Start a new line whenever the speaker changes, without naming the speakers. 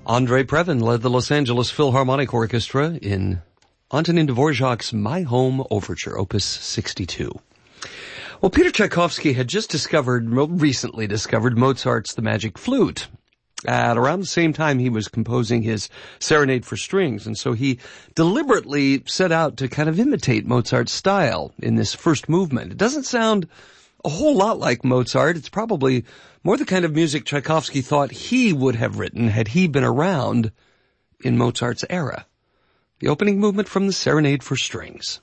Andrei Previn led the Los Angeles Philharmonic Orchestra in Antonin Dvorak's My Home Overture, Opus 62. Well, Peter Tchaikovsky had just recently discovered Mozart's The Magic Flute at around the same time he was composing his Serenade for Strings, and so he deliberately set out to kind of imitate Mozart's style in this first movement. It doesn't sound a whole lot like Mozart. It's probably more the kind of music Tchaikovsky thought he would have written had he been around in Mozart's era. The opening movement from the Serenade for Strings.